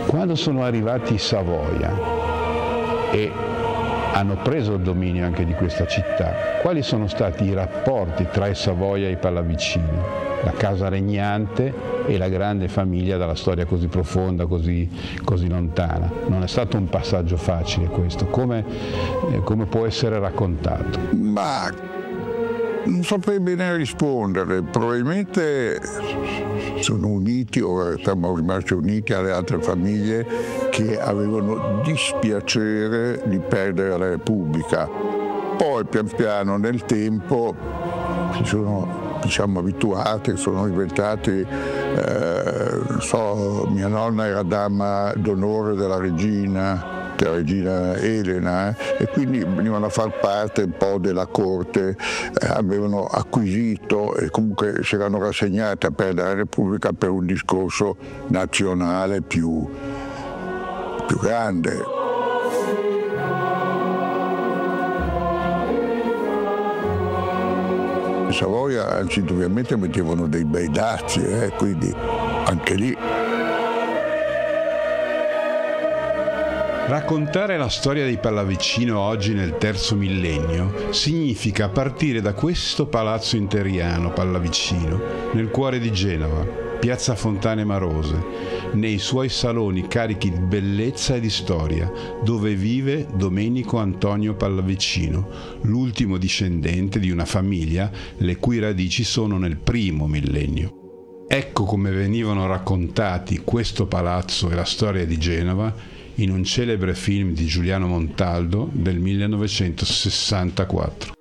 Quando sono arrivati i Savoia e hanno preso il dominio anche di questa città, quali sono stati i rapporti tra i Savoia e i Pallavicini? La casa regnante e la grande famiglia dalla storia così profonda, così lontana. Non è stato un passaggio facile questo, come può essere raccontato? Ma non saprei bene rispondere, probabilmente sono uniti o siamo rimasti uniti alle altre famiglie che avevano dispiacere di perdere la Repubblica. Poi pian piano nel tempo si sono abituati, sono diventati, mia nonna era dama d'onore della regina Elena, e quindi venivano a far parte un po' della corte, avevano acquisito e comunque si erano rassegnati a perdere la Repubblica per un discorso nazionale più grande. I Savoia, anzi, ovviamente mettevano dei bei dazi, quindi anche lì. Raccontare la storia dei Pallavicino oggi nel terzo millennio significa partire da questo palazzo interiano Pallavicino, nel cuore di Genova, piazza Fontane Marose, nei suoi saloni carichi di bellezza e di storia, dove vive Domenico Antonio Pallavicino, l'ultimo discendente di una famiglia le cui radici sono nel primo millennio. Ecco come venivano raccontati questo palazzo e la storia di Genova in un celebre film di Giuliano Montaldo del 1964.